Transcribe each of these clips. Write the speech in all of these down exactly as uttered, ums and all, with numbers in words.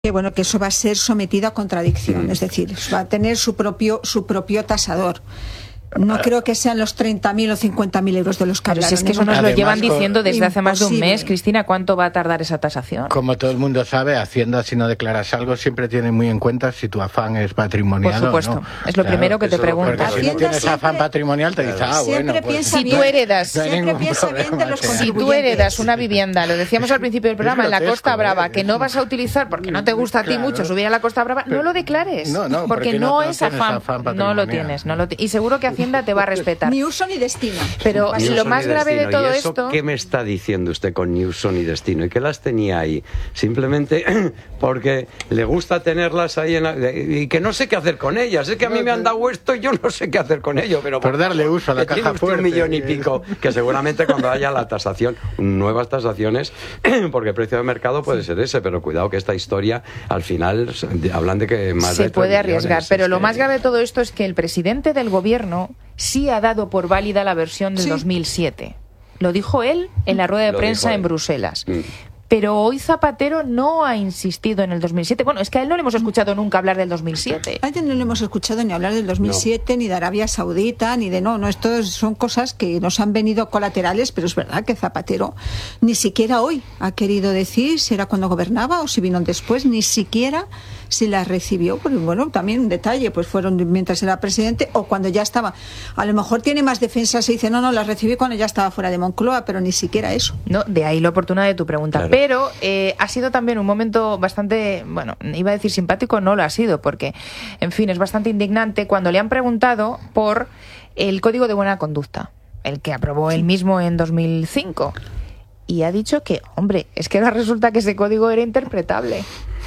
que bueno, que eso va a ser sometido a contradicción, mm. es decir, va a tener su propio su propio tasador. No creo que sean los treinta mil o cincuenta mil euros de los que hablaron. Pero si es que eso nos Además, lo llevan diciendo desde hace más de un mes. Cristina, ¿cuánto va a tardar esa tasación? Como todo el mundo sabe, Hacienda, si no declaras algo, siempre tiene muy en cuenta si tu afán es patrimonial. Por supuesto, ¿no? es lo claro, primero que te preguntan. Porque si no tienes siempre, afán patrimonial, te dice, ah, bueno, pues... Si tú heredas, no hay problema, si tú heredas una vivienda, lo decíamos al principio del programa, en la Costa Brava, que no vas a utilizar porque no te gusta a ti claro. mucho subir a la Costa Brava, no lo declares. No, no, porque, porque no, no es afán, afán no lo tienes. No lo t- y seguro que Hacienda te va a respetar. Ni uso ni destino. Pero ni lo más grave de todo ¿Y eso esto... ¿Qué me está diciendo usted con ni uso ni destino? ¿Y qué las tenía ahí? Simplemente porque le gusta tenerlas ahí en la... y que no sé qué hacer con ellas. Es que a mí me han dado esto y yo no sé qué hacer con ello. Pero por darle uso a la caja fuerte. Un millón y pico, que seguramente cuando haya la tasación, nuevas tasaciones, porque el precio de mercado puede ser ese, pero cuidado que esta historia, al final, hablan de que más se de puede arriesgar. millones, pero es lo que... más grave de todo esto es que el presidente del gobierno sí ha dado por válida la versión del sí. dos mil siete. Lo dijo él en la rueda de Lo prensa en Bruselas. Mm. Pero hoy Zapatero no ha insistido en el dos mil siete. Bueno, es que a él no le hemos escuchado nunca hablar del dos mil siete. A él no le hemos escuchado ni hablar del dos mil siete, no. ni de Arabia Saudita, ni de... No, no, esto son cosas que nos han venido colaterales, pero es verdad que Zapatero ni siquiera hoy ha querido decir si era cuando gobernaba o si vino después, ni siquiera si las recibió. Pero bueno, también un detalle, pues fueron mientras era presidente o cuando ya estaba. A lo mejor tiene más defensas y dice, no, no, las recibí cuando ya estaba fuera de Moncloa, pero ni siquiera eso. No, de ahí lo oportuno de tu pregunta. Claro. Pero eh, ha sido también un momento bastante, bueno, iba a decir simpático, no lo ha sido, porque, en fin, es bastante indignante cuando le han preguntado por el Código de Buena Conducta, el que aprobó él mismo en dos mil cinco. Y ha dicho que, hombre, es que ahora resulta que ese código era interpretable.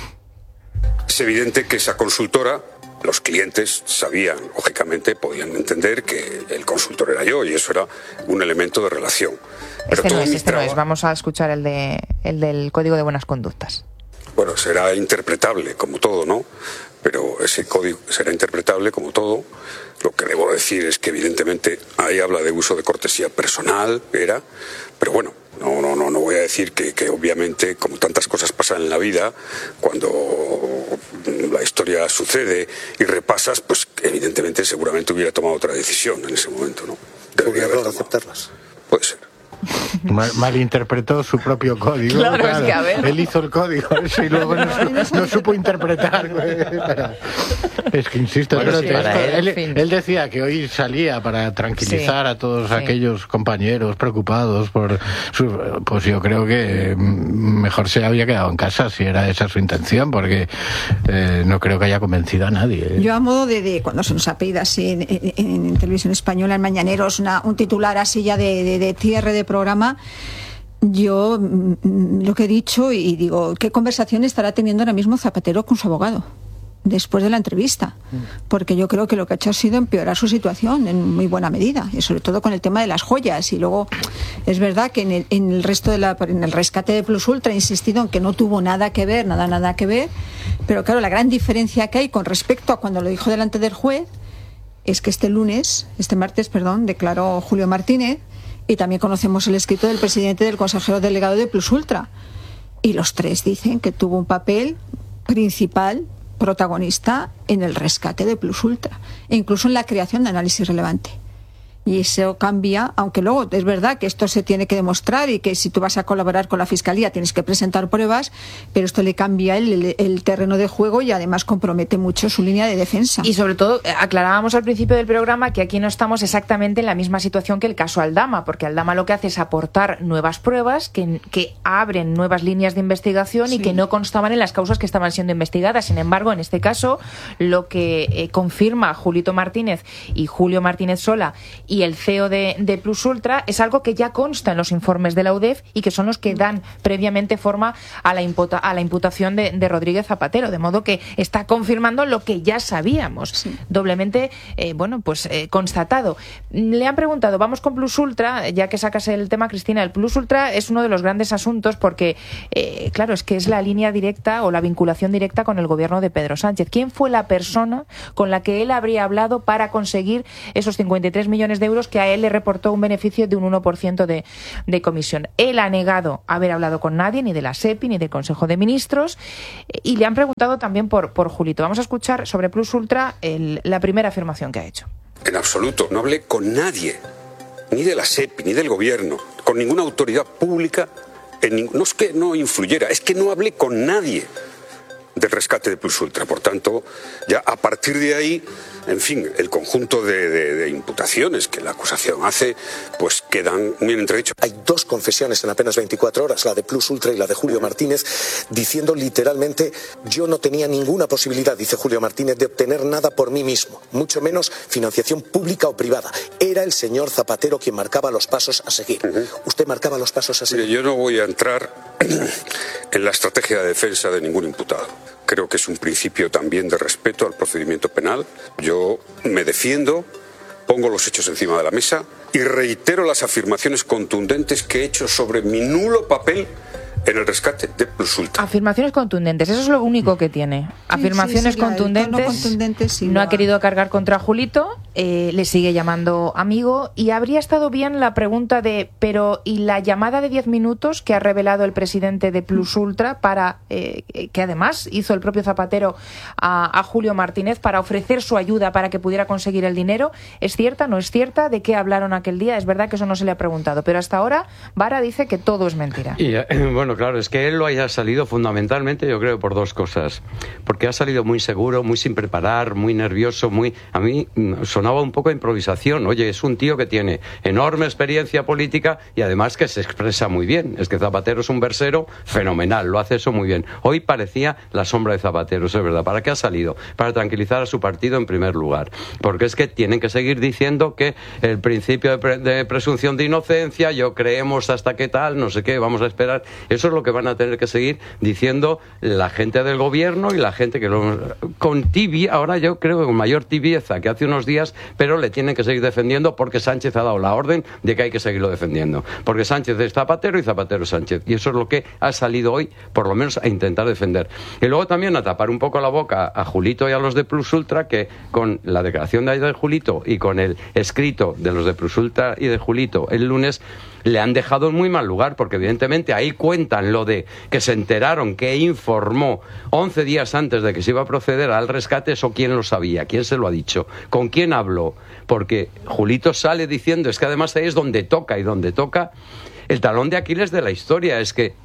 Es evidente que esa consultora, los clientes sabían, lógicamente, podían entender que el consultor era yo y eso era un elemento de relación. Pero este no es, este traba... no es. Vamos a escuchar el de el del Código de Buenas Conductas. Bueno, será interpretable como todo, ¿no? Pero ese código será interpretable como todo. Lo que debo decir es que evidentemente ahí habla de uso de cortesía personal, era, pero bueno, no, no, no, no voy a decir que, que obviamente, como tantas cosas pasan en la vida, cuando la historia sucede y repasas, pues evidentemente seguramente hubiera tomado otra decisión en ese momento, ¿no? Debería haber aceptarlas. Puede ser. Mal, malinterpretó su propio código. Claro, claro, es que a ver. Él hizo el código y luego no, no supo interpretar. Es que insisto, bueno, sí, esto, él, él, él decía que hoy salía para tranquilizar sí, a todos sí. aquellos compañeros preocupados por su, pues yo creo que mejor se había quedado en casa si era esa su intención, porque eh, no creo que haya convencido a nadie. ¿eh? Yo a modo de, de cuando se nos ha pedido así en, en, en televisión española, en Mañaneros, una, un titular así ya de, de, de cierre de programa, yo lo que he dicho y digo, ¿qué conversación estará teniendo ahora mismo Zapatero con su abogado después de la entrevista? Porque yo creo que lo que ha hecho ha sido empeorar su situación en muy buena medida, y sobre todo con el tema de las joyas. Y luego es verdad que en el, en el resto de la, en el rescate de Plus Ultra ha insistido en que no tuvo nada que ver, nada, nada que ver, pero claro, la gran diferencia que hay con respecto a cuando lo dijo delante del juez es que este lunes, este martes, perdón, declaró Julio Martínez. Y también conocemos el escrito del presidente del consejero delegado de Plus Ultra. Y los tres dicen que tuvo un papel principal, protagonista, en el rescate de Plus Ultra. E incluso en la creación de Análisis Relevante. Y eso cambia, aunque luego es verdad que esto se tiene que demostrar y que si tú vas a colaborar con la Fiscalía tienes que presentar pruebas, pero esto le cambia el, el, el terreno de juego y además compromete mucho su línea de defensa. Y sobre todo, aclarábamos al principio del programa que aquí no estamos exactamente en la misma situación que el caso Aldama, porque Aldama lo que hace es aportar nuevas pruebas que, que abren nuevas líneas de investigación sí. y que no constaban en las causas que estaban siendo investigadas. Sin embargo, en este caso, lo que eh, confirma Julito Martínez y Julio Martínez Sola y el C E O de, de Plus Ultra es algo que ya consta en los informes de la U D E F y que son los que dan previamente forma a la, imputa, a la imputación de, de Rodríguez Zapatero, de modo que está confirmando lo que ya sabíamos, sí. doblemente eh, bueno, pues eh, constatado. Le han preguntado, vamos con Plus Ultra, ya que sacas el tema, Cristina. El Plus Ultra es uno de los grandes asuntos porque, eh, claro, es que es la línea directa o la vinculación directa con el gobierno de Pedro Sánchez. ¿Quién fue la persona con la que él habría hablado para conseguir esos cincuenta y tres millones de de euros que a él le reportó un beneficio de un uno por ciento de, de comisión. Él ha negado haber hablado con nadie, ni de la SEPI, ni del Consejo de Ministros, y le han preguntado también por, por Julito. Vamos a escuchar sobre Plus Ultra el, la primera afirmación que ha hecho. En absoluto, no hablé con nadie, ni de la SEPI, ni del Gobierno, con ninguna autoridad pública. En, no es que no influyera, es que no hablé con nadie del rescate de Plus Ultra. Por tanto, ya a partir de ahí, en fin, el conjunto de, de, de imputaciones que la acusación hace, pues quedan muy entredichos. Hay dos confesiones en apenas veinticuatro horas, la de Plus Ultra y la de Julio Martínez, diciendo literalmente: yo no tenía ninguna posibilidad, dice Julio Martínez, de obtener nada por mí mismo, mucho menos financiación pública o privada. Era el señor Zapatero quien marcaba los pasos a seguir. Uh-huh. ¿Usted marcaba los pasos a seguir? Mire, yo no voy a entrar en la estrategia de defensa de ningún imputado. Creo que es un principio también de respeto al procedimiento penal. Yo me defiendo, pongo los hechos encima de la mesa y reitero las afirmaciones contundentes que he hecho sobre mi nulo papel en el rescate de Plus Ultra. Afirmaciones contundentes, eso es lo único que tiene. Afirmaciones sí, sí, sí, contundentes, contundente, sí, no ha querido cargar contra Julito, eh, le sigue llamando amigo, y habría estado bien la pregunta de, pero ¿y la llamada de diez minutos que ha revelado el presidente de Plus Ultra para, eh, que además hizo el propio Zapatero a, a Julio Martínez para ofrecer su ayuda para que pudiera conseguir el dinero? ¿Es cierta, no es cierta? ¿De qué hablaron aquel día? Es verdad que eso no se le ha preguntado, pero hasta ahora Vara dice que todo es mentira. Y, eh, bueno, claro, es que él lo haya salido fundamentalmente, yo creo, por dos cosas. Porque ha salido muy seguro, muy sin preparar, muy nervioso, muy... A mí sonaba un poco a improvisación. Oye, es un tío que tiene enorme experiencia política y además que se expresa muy bien. Es que Zapatero es un versero fenomenal, lo hace eso muy bien. Hoy parecía la sombra de Zapatero, eso es verdad. ¿Para qué ha salido? Para tranquilizar a su partido en primer lugar. Porque es que tienen que seguir diciendo que el principio de, pre- de presunción de inocencia, yo creemos hasta qué tal, no sé qué, vamos a esperar. Eso es lo que van a tener que seguir diciendo la gente del gobierno y la gente que lo, con tibia, ahora yo creo que con mayor tibieza que hace unos días, pero le tienen que seguir defendiendo porque Sánchez ha dado la orden de que hay que seguirlo defendiendo, porque Sánchez es Zapatero y Zapatero es Sánchez, y eso es lo que ha salido hoy, por lo menos a intentar defender. Y luego también a tapar un poco la boca a Julito y a los de Plus Ultra, que con la declaración de ayer de Julito y con el escrito de los de Plus Ultra y de Julito el lunes, le han dejado en muy mal lugar, porque evidentemente ahí cuentan lo de que se enteraron, que informó once días antes de que se iba a proceder al rescate. Eso quién lo sabía, quién se lo ha dicho, con quién habló, porque Julito sale diciendo, es que además ahí es donde toca, y donde toca el talón de Aquiles de la historia, es que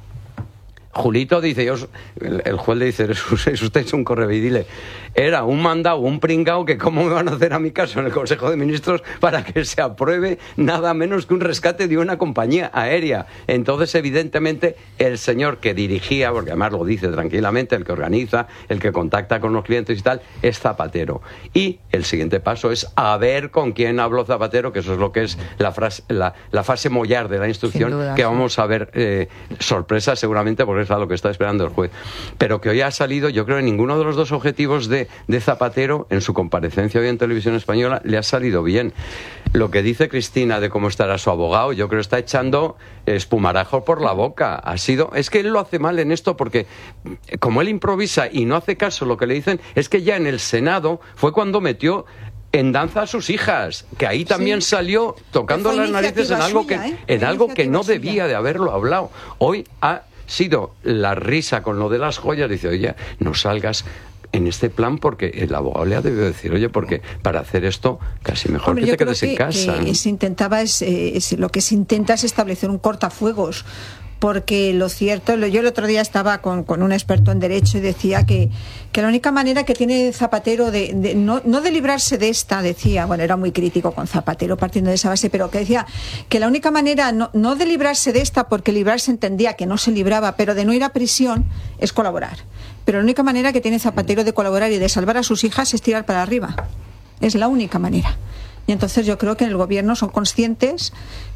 Julito dice, yo, el, el juez le dice, es usted es un correveidile, era un mandado, un pringao, que cómo me van a hacer a mi caso en el Consejo de Ministros para que se apruebe nada menos que un rescate de una compañía aérea. Entonces, evidentemente, el señor que dirigía, porque además lo dice tranquilamente, el que organiza, el que contacta con los clientes y tal, es Zapatero. Y el siguiente paso es a ver con quién habló Zapatero, que eso es lo que es la, frase, la, la fase mollar de la instrucción, duda, que sí. Vamos a ver eh, sorpresa seguramente, porque es a lo que está esperando el juez. Pero que hoy ha salido, yo creo que ninguno de los dos objetivos de, de Zapatero en su comparecencia hoy en Televisión Española le ha salido bien. Lo que dice Cristina de cómo estará su abogado, yo creo que está echando espumarajo por la boca. Ha sido, es que él lo hace mal en esto, porque como él improvisa y no hace caso lo que le dicen, es que ya en el Senado fue cuando metió en danza a sus hijas, que ahí también sí. Salió tocando las narices en algo suya, que, ¿eh? en algo que no debía suya. de haberlo hablado. Hoy ha sido la risa con lo de las joyas. Dice, oye, no salgas en este plan, porque el abogado le ha debido decir, oye, porque para hacer esto casi mejor Hombre, que te quedes que, en casa. Que se intentaba es, es, lo que se intenta es establecer un cortafuegos, porque lo cierto, yo el otro día estaba con, con un experto en Derecho y decía que, que la única manera que tiene Zapatero de, de no, no de librarse de esta, decía, bueno, era muy crítico con Zapatero partiendo de esa base, pero que decía que la única manera no, no de librarse de esta, porque librarse entendía que no se libraba, pero de no ir a prisión, es colaborar. Pero la única manera que tiene Zapatero de colaborar y de salvar a sus hijas es tirar para arriba. Es la única manera. Y entonces yo creo que en el gobierno son conscientes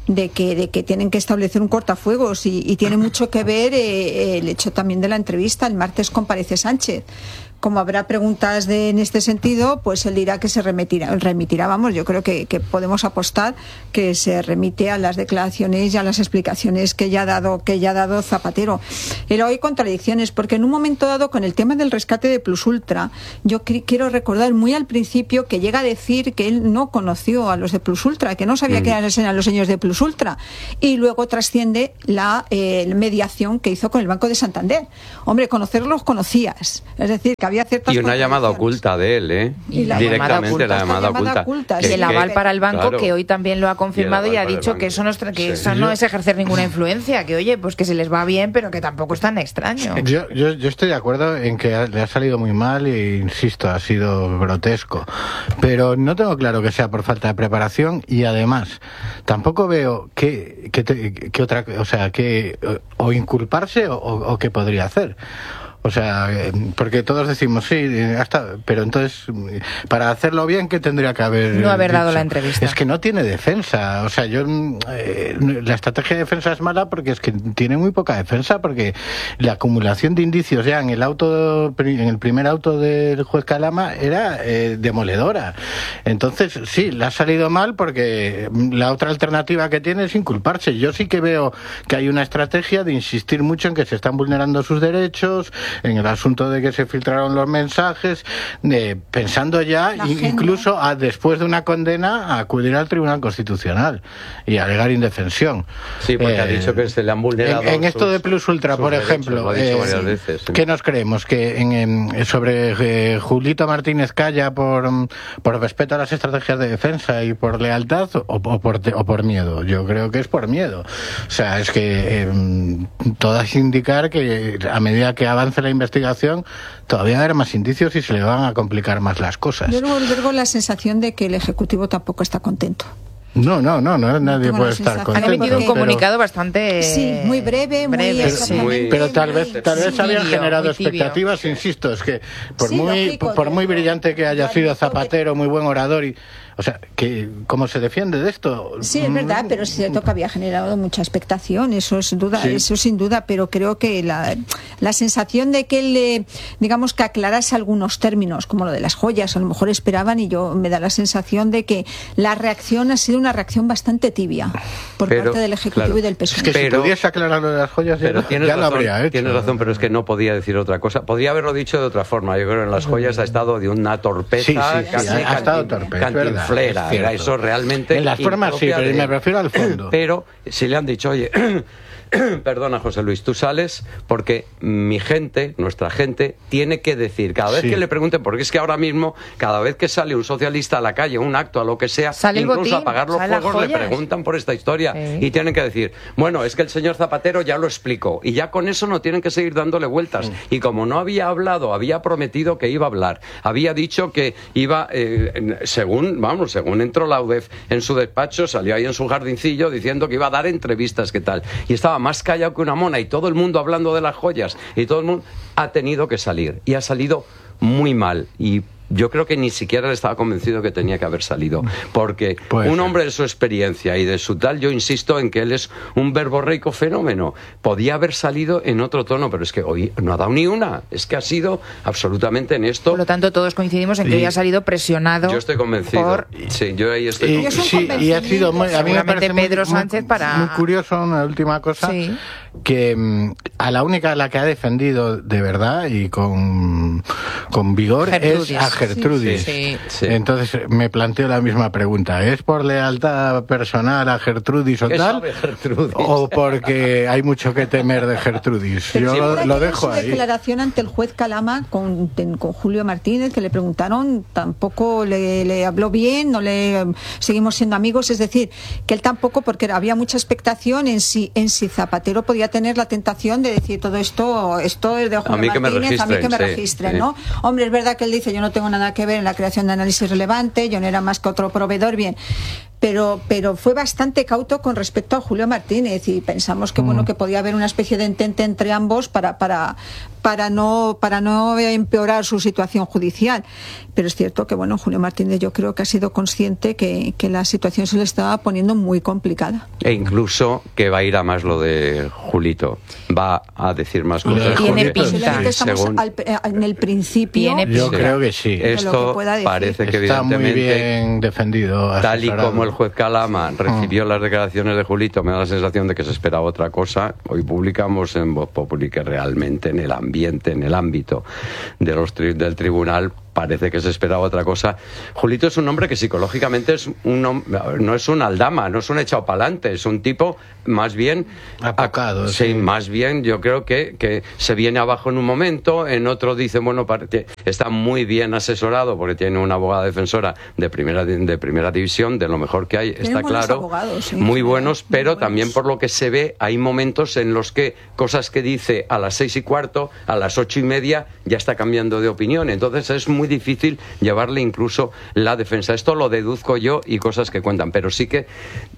de que, de que tienen que establecer un cortafuegos y, y tiene mucho que ver eh, el hecho también de la entrevista. El martes comparece Sánchez. Como habrá preguntas de, en este sentido, pues él dirá que se remitirá, remitirá, vamos, yo creo que, que podemos apostar que se remite a las declaraciones y a las explicaciones que ya ha dado, que ya ha dado Zapatero. Pero hay contradicciones, porque en un momento dado, con el tema del rescate de Plus Ultra, yo quiero recordar muy al principio que llega a decir que él no conoció a los de Plus Ultra, que no sabía mm. que eran los señores de Plus Ultra, y luego trasciende la eh, mediación que hizo con el Banco de Santander. Hombre, conocerlos conocías, es decir, que había ciertas y una llamada oculta de él, ¿eh? Y la directamente oculta, la llamada oculta, oculta que, y el aval para el banco, claro, que hoy también lo ha confirmado y, y ha dicho que eso no es, que sí. eso no es ejercer ninguna influencia, que oye, pues que se les va bien, pero que tampoco es tan extraño. Yo, yo, yo estoy de acuerdo en que le ha salido muy mal e insisto, ha sido grotesco, pero no tengo claro que sea por falta de preparación y además tampoco veo que, que, te, que otra, o sea, que o inculparse o, o qué podría hacer. O sea, porque todos decimos sí, hasta, pero entonces, para hacerlo bien, ¿qué tendría que haber No haber dicho? dado la entrevista. Es que no tiene defensa. O sea, yo eh, la estrategia de defensa es mala porque es que tiene muy poca defensa, porque la acumulación de indicios ya en el auto, en el primer auto del juez Calama era eh, demoledora. Entonces, sí, le ha salido mal porque la otra alternativa que tiene es inculparse. Yo sí que veo que hay una estrategia de insistir mucho en que se están vulnerando sus derechos, en el asunto de que se filtraron los mensajes, eh, pensando ya incluso a, después de una condena a acudir al Tribunal Constitucional y alegar indefensión. Sí, porque eh, ha dicho que se le han vulnerado. En, en sus, esto de Plus Ultra, por ejemplo, lo ha dicho eh, varias veces, sí. ¿Qué nos creemos? Que en, en, sobre eh, Julito Martínez Calla por, por respeto a las estrategias de defensa y por lealtad o, o, por, o por miedo. Yo creo que es por miedo. O sea, es que eh, todo es indicar que a medida que avance la investigación todavía va a haber más indicios y se le van a complicar más las cosas. Yo luego tengo la sensación de que el Ejecutivo tampoco está contento. No, no, no, no nadie puede estar contento. Han emitido un pero... comunicado bastante sí, muy breve, muy breve, pero, sí. muy, pero tal vez muy, tal vez sí, habían tibio, generado tibio. expectativas, insisto, es que por sí, muy lógico, por muy brillante que haya sido Zapatero, que... muy buen orador y o sea, que ¿cómo se defiende de esto? Sí, es verdad, pero es cierto que había generado mucha expectación, eso es duda, sí. eso sin duda, pero creo que la, la sensación de que él, eh, digamos, que aclarase algunos términos, como lo de las joyas, a lo mejor esperaban, y yo me da la sensación de que la reacción ha sido una reacción bastante tibia por pero, parte del Ejecutivo claro, y del P S O E. Es que pero, si pudiese aclarar lo de las joyas, pero ya, tienes ya razón, lo habría hecho. Tienes razón, pero es que no podía decir otra cosa. Podría haberlo dicho de otra forma. Yo creo que en las joyas ha estado de una torpeza, sí, sí, casi sí, ha, ha estado torpe, cantinflera. Era eso realmente. En las formas sí, pero de... me refiero al fondo. Pero si le han dicho, oye, perdona José Luis, tú sales porque mi gente, nuestra gente, tiene que decir, cada vez sí. que le pregunten, porque es que ahora mismo, cada vez que sale un socialista a la calle, un acto, a lo que sea, sale incluso botín, a apagar los fuegos, le preguntan por esta historia sí. y tienen que decir, bueno, es que el señor Zapatero ya lo explicó, y ya con eso no tienen que seguir dándole vueltas. Sí. Y como no había hablado, había prometido que iba a hablar, había dicho que iba, eh, según, vamos, según entró la U D E F en su despacho, salió ahí en su jardincillo diciendo que iba a dar entrevistas, ¿qué tal? Y estaba más callado que una mona y todo el mundo hablando de las joyas y todo el mundo ha tenido que salir y ha salido muy mal y yo creo que ni siquiera le estaba convencido que tenía que haber salido, porque pues, un hombre de su experiencia y de su tal, yo insisto en que él es un verborreico fenómeno, podía haber salido en otro tono, pero es que hoy no ha dado ni una, es que ha sido absolutamente en esto. Por lo tanto, todos coincidimos en que y, hoy ha salido presionado. Yo estoy convencido. Por... Sí, yo ahí estoy y, sí, y ha sido muy, a mí me parece Pedro muy, Sánchez muy, para... muy curioso una última cosa, sí. que um, a la única a la que ha defendido de verdad y con, con vigor Gertrudis. es a Gertrudis. Sí, sí. Sí. Sí. Entonces me planteo la misma pregunta. ¿Es por lealtad personal a Gertrudis o tal? Gertrudis? ¿O porque hay mucho que temer de Gertrudis? Yo sí, lo, lo dejo ahí. Su declaración ante el juez Calama con, con Julio Martínez, que le preguntaron, tampoco le, le habló bien, no le seguimos siendo amigos. Es decir, que él tampoco, porque había mucha expectación en si, en si Zapatero podía tener la tentación de decir todo esto, esto es de Julio a mí Martínez, que me a mí que me sí, registren, sí. ¿no? Hombre, es verdad que él dice, yo no tengo nada que ver en la creación de Análisis Relevante, yo no era más que otro proveedor, bien. Pero, pero fue bastante cauto con respecto a Julio Martínez y pensamos que, mm. bueno, que podía haber una especie de entente entre ambos para, para, para, no, para no empeorar su situación judicial. Pero es cierto que, bueno, Julio Martínez yo creo que ha sido consciente que, que la situación se le estaba poniendo muy complicada. E incluso que va a ir a más lo de Julito. Va a decir más cosas. Tiene pinta. Estamos según... al, en el principio. Yo sí. creo que sí. Esto que parece que está evidentemente... muy bien defendido. Tal y como el juez Calama recibió mm. las declaraciones de Julito, me da la sensación de que se esperaba otra cosa. Hoy publicamos en Voz Populi que realmente en el ambiente, en el ámbito de los tri- del tribunal, parece que se esperaba otra cosa. Julito es un hombre que psicológicamente es un, no es un aldama, no es un echado pa'lante, es un tipo más bien apocado. Sí, sí, más bien yo creo que, que se viene abajo en un momento, en otro dice, bueno, está muy bien asesorado porque tiene una abogada defensora de primera de primera división, de lo mejor que hay, Tienen está claro, abogados, sí, muy buenos, pero muy buenos. También por lo que se ve hay momentos en los que cosas que dice a las seis y cuarto, a las ocho y media ya está cambiando de opinión, entonces es muy difícil llevarle incluso la defensa. Esto lo deduzco yo y cosas que cuentan, pero sí que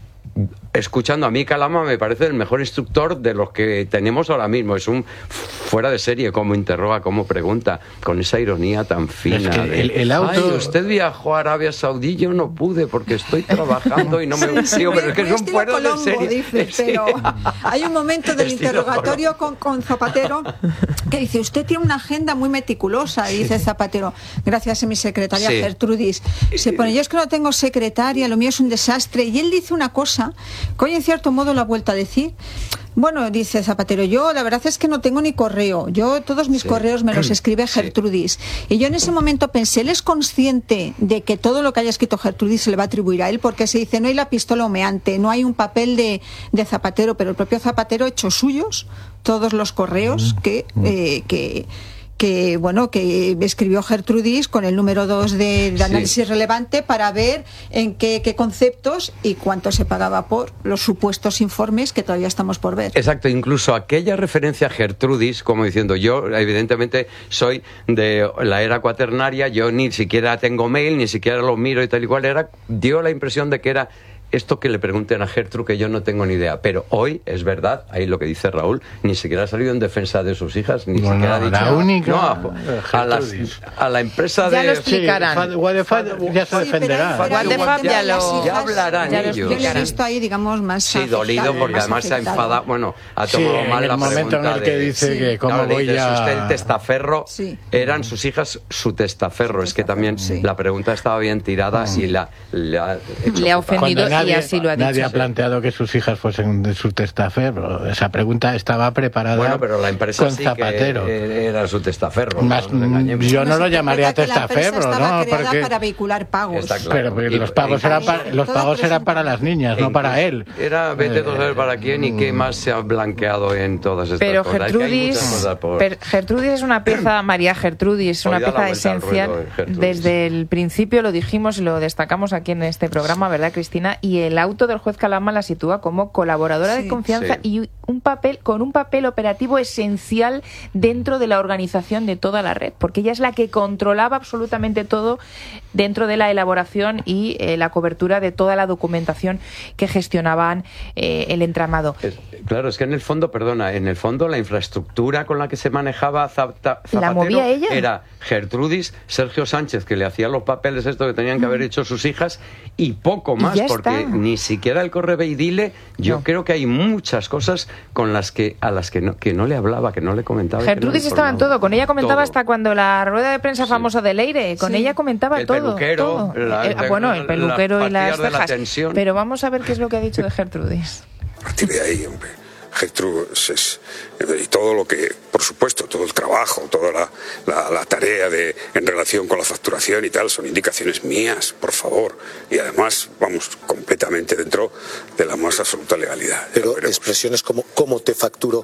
escuchando a mí Calama me parece el mejor instructor de los que tenemos ahora mismo. Es un fuera de serie, cómo interroga, cómo pregunta, con esa ironía tan fina. Es que de, el, el auto... Ay, usted viajó a Arabia Saudí, yo no pude porque estoy trabajando y no me... Sí, digo, pero es que es un fuera Colombo, de serie. Dice, Sí. Pero hay un momento del Estilo interrogatorio con, con Zapatero que dice, usted tiene una agenda muy meticulosa, y dice Zapatero, gracias a mi secretaria Sí. Gertrudis. Se pone, yo es que no tengo secretaria, lo mío es un desastre. Y él dice una cosa que hoy en cierto modo lo ha vuelto a decir. Bueno, dice Zapatero, yo la verdad es que no tengo ni correo. Yo todos mis sí. correos me los escribe Gertrudis. Sí. Y yo en ese momento pensé, él es consciente de que todo lo que haya escrito Gertrudis se le va a atribuir a él, porque se dice, no hay la pistola humeante, no hay un papel de, de Zapatero, pero el propio Zapatero ha hecho suyos todos los correos que... Eh, que que bueno que escribió Gertrudis con el número dos de, de análisis sí. relevante para ver en qué, qué conceptos y cuánto se pagaba por los supuestos informes que todavía estamos por ver. Exacto, incluso aquella referencia a Gertrudis, como diciendo, yo evidentemente soy de la era cuaternaria, yo ni siquiera tengo mail, ni siquiera lo miro y tal y cual, era, dio la impresión de que era esto que le pregunten a Gertrude, que yo no tengo ni idea. Pero hoy, es verdad, ahí lo que dice Raúl, ni siquiera ha salido en defensa de sus hijas, ni bueno, siquiera ha dicho... La única... No, a, a, las, a la empresa ya de... Lo explicarán. Sí, Wadefad ya se defenderá. Wadefad ya, lo, ya hablarán ya ellos. Yo le he visto ahí, digamos, más... Sí, dolido, porque más además afectado. se ha enfadado. Bueno, ha tomado sí, mal en la el momento pregunta en el que de, dice sí, que cómo no, voy dice, a... usted el testaferro, sí. eran sus hijas su testaferro. Es que también sí. la pregunta estaba bien tirada sí. y la, la le ha ofendido nadie, y así lo ha dicho. Nadie ha planteado que sus hijas fuesen de su testaferro. Esa pregunta estaba preparada. Bueno, pero la empresa con sí Zapatero. Que era su testaferro. Más, no yo no lo llamaría testaferro, estaba ¿no? Porque para vehicular pagos. Claro. Pero, pero y, los pagos, y, eran, para, los pagos eran para las niñas, no para él. Era vete a saber para quién y qué más se ha blanqueado en todas estas pero cosas. Gertrudis, por... per, Gertrudis es una pieza, María Gertrudis, es una pieza esencial. Desde el principio lo dijimos y lo destacamos aquí en este programa, ¿verdad, Cristina? Y el auto del juez Calama la sitúa como colaboradora sí, de confianza sí. y un papel con un papel operativo esencial dentro de la organización de toda la red, porque ella es la que controlaba absolutamente todo dentro de la elaboración y eh, la cobertura de toda la documentación que gestionaban eh, el entramado. Es, claro, es que en el fondo, perdona, en el fondo la infraestructura con la que se manejaba Zapata, Zapatero ¿la movía ella? Era Gertrudis, Sergio Sánchez, que le hacía los papeles esto que tenían que haber hecho sus hijas, y poco más, y porque está. Ni siquiera el corre ve y dile, yo no. creo que hay muchas cosas con las que a las que no, que no le hablaba, que no le comentaba. Gertrudis no estaba en todo, con ella comentaba todo. Hasta cuando la rueda de prensa sí. famosa de Leire, con sí. ella comentaba el todo. Peluquero, todo. La, el, bueno, el peluquero la, y las cejas. La pero vamos a ver qué es lo que ha dicho de Gertrudis. A partir de ahí, hombre. Gertrude es, y todo lo que, por supuesto, todo el trabajo, toda la, la, la tarea de, en relación con la facturación y tal, son indicaciones mías, por favor. Y además, vamos, completamente dentro de la más absoluta legalidad. Pero expresiones como ¿cómo te facturo?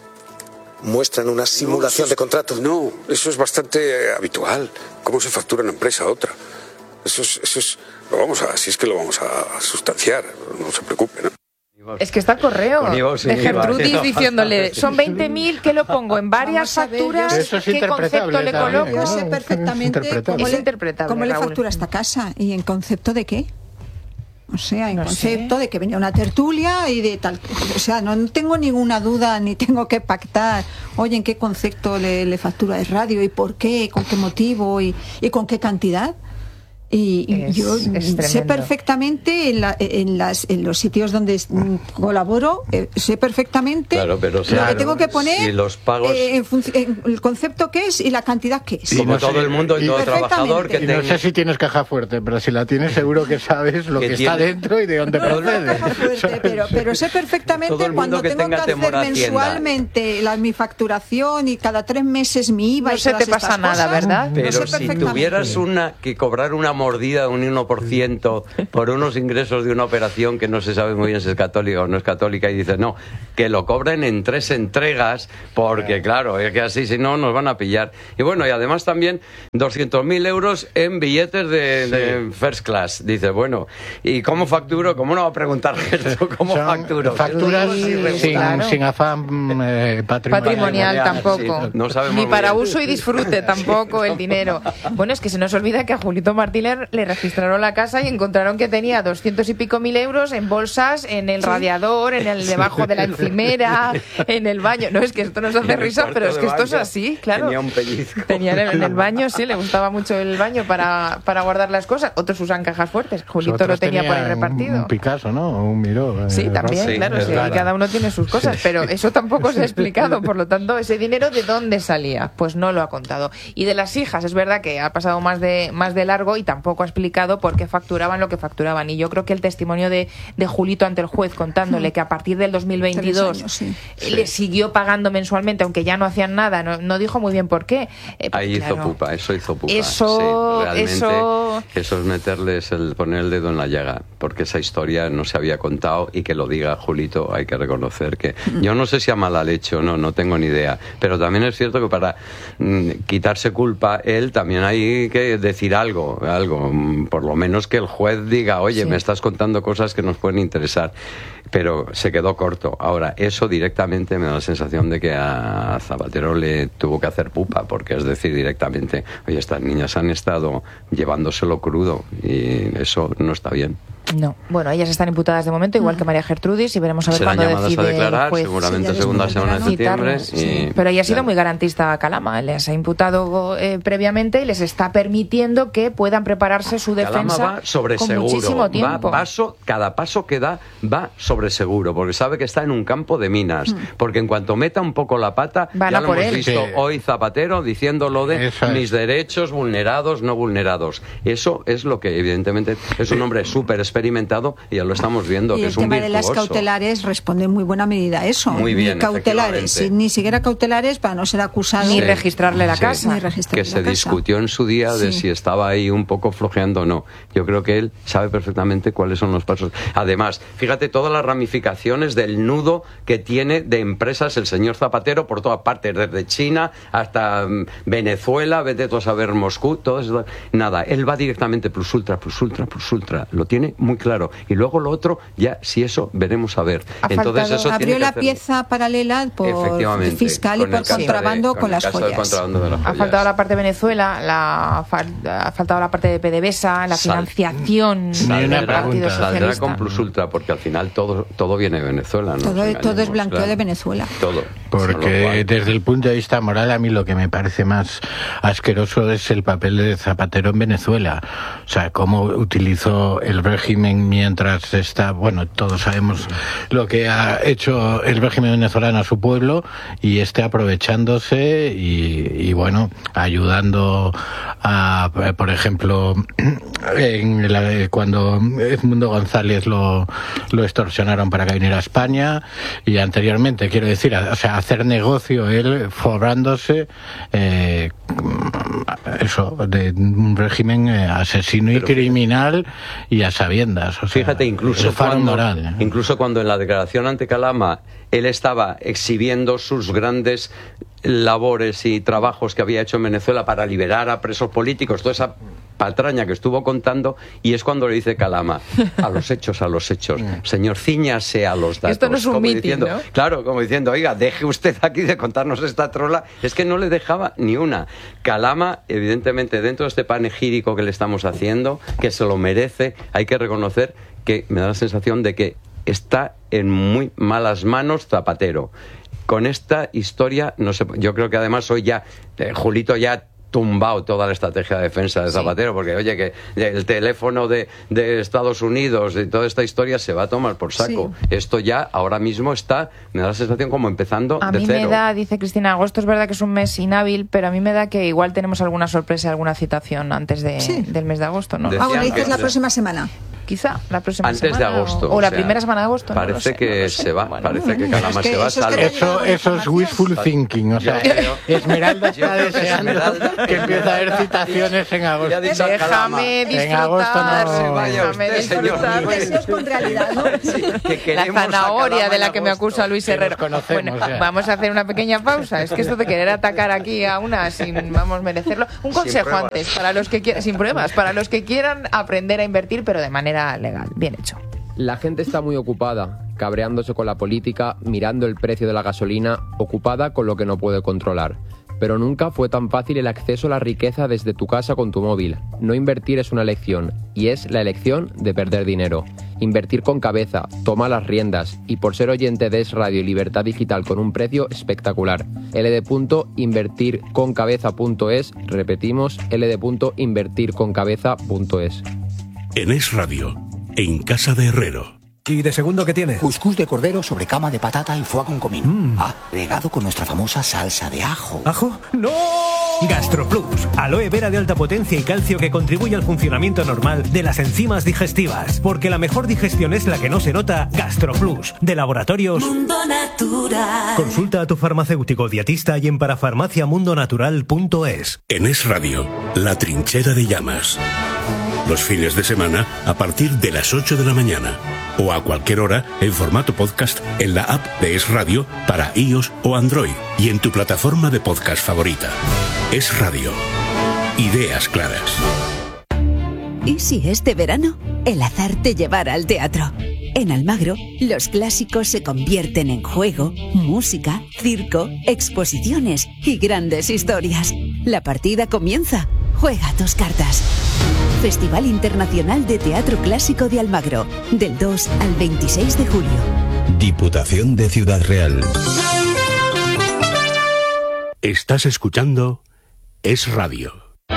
¿Muestran una simulación no, de contrato? No, eso es bastante habitual. ¿Cómo se factura una empresa a otra? Eso es, eso es, lo vamos a, así es que lo vamos a sustanciar, no se preocupe, ¿no? Es que está el correo de Gertrudis diciéndole, son veinte mil, ¿qué lo pongo? ¿En varias facturas? Eso es ¿Qué concepto le coloco? Yo sé perfectamente cómo le, cómo le factura esta casa. ¿Y en concepto de qué? O sea, en no concepto sé. de que venía una tertulia y de tal. O sea, no tengo ninguna duda ni tengo que pactar. Oye, ¿en qué concepto le, le factura de radio? ¿Y por qué? ¿Con qué motivo? ¿Y, y con qué cantidad? Y, y es, yo es sé perfectamente en, la, en, las, en los sitios donde colaboro, eh, sé perfectamente claro, pero, lo claro, que tengo que poner, y los pagos, eh, en, en el concepto que es y la cantidad que es. Como no todo sé, el mundo y, y todo trabajador que y ten... no sé si tienes caja fuerte, pero si la tienes seguro que sabes lo que, que está dentro y de dónde no, procede. No, caja fuerte, pero, pero sé perfectamente cuando que tengo que hacer mensualmente la, mi facturación y cada tres meses mi I V A. No y se te pasa nada, cosas, ¿verdad? Pero si tuvieras una que cobrar una mordida de un uno por ciento por unos ingresos de una operación que no se sabe muy bien si es católica o no es católica y dices, no, que lo cobren en tres entregas porque claro, es que así si no nos van a pillar. Y bueno, y además también doscientos mil euros en billetes de, sí. de first class. Dices, bueno, ¿y cómo facturo? ¿Cómo no va a preguntar esto? ¿Cómo Son facturo? Facturas sin, claro. sin afán eh, patrimonial. Patrimonial tampoco. Sí, no sabemos ni para bien. Uso y disfrute tampoco el dinero. Bueno, es que se nos olvida que a Julito Martínez le registraron la casa y encontraron que tenía doscientos y pico mil euros en bolsas, en el radiador, en el debajo de la encimera, en el baño. No, es que esto nos hace risa, pero es que esto es así, claro. Tenía un pellizco. Tenía en el, en el baño, sí, le gustaba mucho el baño para, para guardar las cosas. Otros usan cajas fuertes. Julito lo tenía por ahí repartido. Un, un Picasso, ¿no? Un Miró. Eh, sí, también, sí, claro, sí, cada uno tiene sus cosas, sí. Pero eso tampoco se ha explicado. Por lo tanto, ese dinero, ¿de dónde salía? Pues no lo ha contado. Y de las hijas, es verdad que ha pasado más de, más de largo y tampoco ha explicado por qué facturaban lo que facturaban. Y yo creo que el testimonio de, de Julito ante el juez contándole que a partir del dos mil veintidós años, sí. le siguió pagando mensualmente, aunque ya no hacían nada, no, no dijo muy bien por qué. Eh, Ahí claro, hizo pupa, eso hizo pupa. Eso, sí, realmente, eso... eso es meterles el poner el dedo en la llaga, porque esa historia no se había contado y que lo diga Julito, hay que reconocer que... Mm. Yo no sé si a mala leche o no, no tengo ni idea, pero también es cierto que para mm, quitarse culpa, él también hay que decir algo, algo, por lo menos que el juez diga, oye, sí. me estás contando cosas que nos pueden interesar, pero se quedó corto. Ahora, eso directamente me da la sensación de que a Zapatero le tuvo que hacer pupa, porque es decir, directamente, oye, estas niñas han estado llevándoselo crudo y eso no está bien. No, bueno, ellas están imputadas de momento, igual que María Gertrudis, y veremos a ver Serán cuándo llamadas decide a declarar, el juez. seguramente sí, segunda semana de septiembre. Y, sí. Pero ella ha sido claro. muy garantista a Calama, les ha imputado eh, previamente y les está permitiendo que puedan prepararse su defensa. Calama va sobre con seguro, muchísimo tiempo. Va paso, cada paso que da va sobre seguro, porque sabe que está en un campo de minas, hmm. porque en cuanto meta un poco la pata, Van ya lo por hemos él. visto sí. hoy Zapatero diciendo lo de es. mis derechos vulnerados, no vulnerados. Eso es lo que evidentemente es un hombre súper experimentado y ya lo estamos viendo, y que el es un tema virtuoso. De las cautelares responde en muy buena medida a eso. Muy bien, ni cautelares, ni siquiera cautelares para no ser acusado. Ni Sí. registrarle la sí. casa. Ni registrarle que se la casa. discutió en su día de sí. si estaba ahí un poco flojeando o no. Yo creo que él sabe perfectamente cuáles son los pasos. Además, fíjate todas las ramificaciones del nudo que tiene de empresas el señor Zapatero por todas partes, desde China hasta um, Venezuela, vete tú a saber Moscú, todo eso. Nada, él va directamente plus ultra, plus ultra, plus ultra. Lo tiene muy claro. Y luego lo otro, ya si eso veremos a ver. Ha Entonces faltado, eso abrió tiene que la hacer... pieza paralela por fiscal y por contrabando de, con, con las joyas. Contrabando De las ha faltado la parte de Venezuela, la, ha faltado la parte de PDVSA, la Sal, financiación del Partido Socialista. Saldrá con plus ultra, porque al final todo, todo viene de Venezuela. ¿no? Todo, todo es blanqueo claro. de Venezuela. Todo. Porque desde el punto de vista moral, a mí lo que me parece más asqueroso es el papel de Zapatero en Venezuela. O sea, cómo utilizó el régimen mientras está, bueno, todos sabemos lo que ha hecho el régimen venezolano a su pueblo, y este aprovechándose y, y bueno, ayudando a, por ejemplo, en la, cuando Edmundo González lo, lo extorsionaron para que viniera a España, y anteriormente, quiero decir, o sea, hacer negocio él forrándose eh, eso de un régimen asesino y Pero criminal fíjate, y a sabiendas. O sea, fíjate, incluso cuando, moral, ¿eh? incluso cuando en la declaración ante Calama él estaba exhibiendo sus grandes labores y trabajos que había hecho en Venezuela para liberar a presos políticos, toda esa patraña que estuvo contando, y es cuando le dice Calama, a los hechos, a los hechos, señor, cíñase a los datos. Esto no es un mitin, ¿no? Claro, como diciendo, oiga, deje usted aquí de contarnos esta trola. Es que no le dejaba ni una. Calama, evidentemente, dentro de este panegírico que le estamos haciendo, que se lo merece, hay que reconocer que me da la sensación de que está en muy malas manos Zapatero. Con esta historia, no sé, yo creo que además hoy ya, eh, Julito ya tumbado toda la estrategia de defensa de Zapatero, sí. Porque oye, que el teléfono de, de Estados Unidos y toda esta historia se va a tomar por saco. Sí. Esto ya ahora mismo está, me da la sensación como empezando a de mí cero. Me da, dice Cristina, agosto es verdad que es un mes inhábil, pero a mí me da que igual tenemos alguna sorpresa, alguna citación antes de, sí. del mes de agosto, ¿no? Ah, bueno, dices la próxima semana. Quizá la próxima antes semana. Antes de agosto. O, o la o sea, primera semana de agosto. Parece no sé, que no se va, bueno, parece que Calama es que se va. Eso, eso, eso es wishful thinking. O sea, Esmeralda está deseando Esmeralda, que empiece a haber citaciones en agosto. Déjame disfrutar. En agosto no se vaya usted, disfrutar. Deseos con realidad, ¿no? Sí, que la zanahoria de la que me acusa Luis Herrero. Bueno, ya. Vamos a hacer una pequeña pausa. Es que esto de querer atacar aquí a una sin, vamos, merecerlo. Un consejo antes, para los que quieran, sin pruebas, para los que quieran aprender a invertir, pero de manera legal. Bien hecho. La gente está muy ocupada, cabreándose con la política, mirando el precio de la gasolina, ocupada con lo que no puede controlar. Pero nunca fue tan fácil el acceso a la riqueza desde tu casa con tu móvil. No invertir es una elección, y es la elección de perder dinero. Invertir con cabeza, toma las riendas, y por ser oyente de Es Radio y Libertad Digital con un precio espectacular. L D punto invertir con cabeza punto es, repetimos, L D punto invertir con cabeza punto es. En Es Radio, en casa de Herrero. ¿Y de segundo qué tiene? Cuscús de cordero sobre cama de patata y foie con comino. Mm. Ah, regado con nuestra famosa salsa de ajo. ¿Ajo? ¡No! GastroPlus, aloe vera de alta potencia y calcio que contribuye al funcionamiento normal de las enzimas digestivas. Porque la mejor digestión es la que no se nota. GastroPlus, de Laboratorios Mundo Natural. Consulta a tu farmacéutico dietista y en parafarmacia mundo natural punto es. En Es Radio, La Trinchera de Llamas. Los fines de semana a partir de las ocho de la mañana. O a cualquier hora en formato podcast en la app de Es Radio para iOS o Android y en tu plataforma de podcast favorita. Es Radio. Ideas claras. ¿Y si este verano el azar te llevara al teatro? En Almagro, los clásicos se convierten en juego, música, circo, exposiciones y grandes historias. La partida comienza. Juega tus cartas. Festival Internacional de Teatro Clásico de Almagro, del dos al veintiséis de julio. Diputación de Ciudad Real. Estás escuchando Es Radio.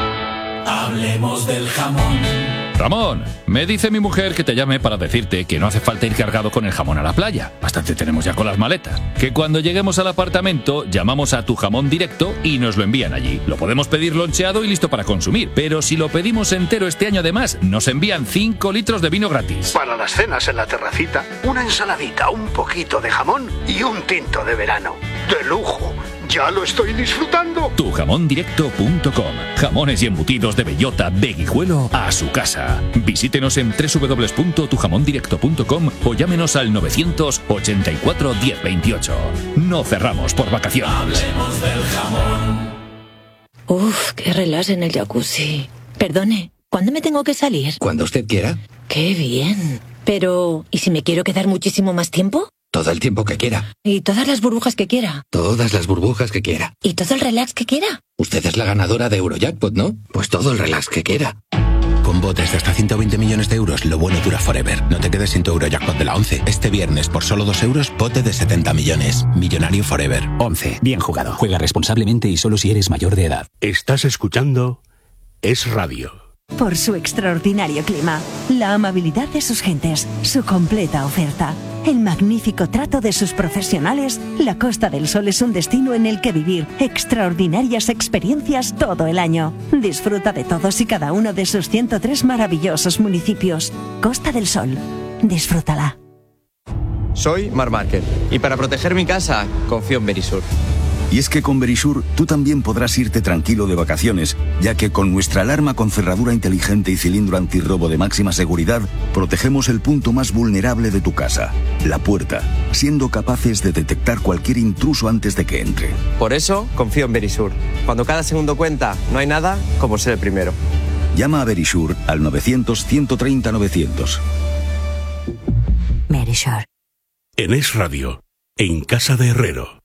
Hablemos del jamón. Ramón, me dice mi mujer que te llame para decirte que no hace falta ir cargado con el jamón a la playa. Bastante tenemos ya con las maletas. Que cuando lleguemos al apartamento llamamos a Tu Jamón Directo y nos lo envían allí. Lo podemos pedir loncheado y listo para consumir. Pero si lo pedimos entero este año además, nos envían cinco litros de vino gratis. Para las cenas en la terracita, una ensaladita, un poquito de jamón y un tinto de verano. ¡De lujo! ¡Ya lo estoy disfrutando! tu jamón directo punto com. Jamones y embutidos de bellota, de Guijuelo a su casa. Visítenos en doble u doble u doble u punto tu jamón directo punto com o llámenos al novecientos ochenta y cuatro diez veintiocho. No cerramos por vacaciones. Hablemos del jamón. Uf, qué relax en el jacuzzi. Perdone, ¿cuándo me tengo que salir? Cuando usted quiera. Qué bien. Pero, ¿y si me quiero quedar muchísimo más tiempo? Todo el tiempo que quiera. ¿Y todas las burbujas que quiera? Todas las burbujas que quiera. ¿Y todo el relax que quiera? Usted es la ganadora de Eurojackpot, ¿no? Pues todo el relax que quiera. Con botes de hasta ciento veinte millones de euros, lo bueno dura forever. No te quedes sin tu Eurojackpot de la once. Este viernes, por solo dos euros, bote de setenta millones. Millonario forever. once. Bien jugado. Juega responsablemente y solo si eres mayor de edad. Estás escuchando Es Radio. Por su extraordinario clima, la amabilidad de sus gentes, su completa oferta, el magnífico trato de sus profesionales, la Costa del Sol es un destino en el que vivir extraordinarias experiencias todo el año. Disfruta de todos y cada uno de sus ciento tres maravillosos municipios. Costa del Sol, disfrútala. Soy Mar Márquez y para proteger mi casa confío en Verisur. Y es que con Verisur tú también podrás irte tranquilo de vacaciones, ya que con nuestra alarma con cerradura inteligente y cilindro antirrobo de máxima seguridad, protegemos el punto más vulnerable de tu casa, la puerta, siendo capaces de detectar cualquier intruso antes de que entre. Por eso confío en Verisur. Cuando cada segundo cuenta, no hay nada como ser el primero. Llama a Verisure al novecientos, ciento treinta, novecientos. Verisure. En Es Radio, en Casa de Herrero.